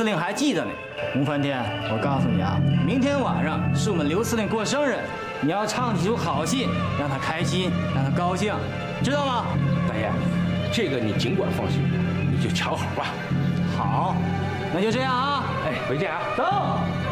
司令还记得呢。洪翻天，我告诉你啊，明天晚上是我们刘司令过生日，你要唱几出好戏，让他开心，让他高兴，知道吗？ 大爷，这个你尽管放心，你就瞧好吧。 好，那就这样啊。 哎，回见啊， 走。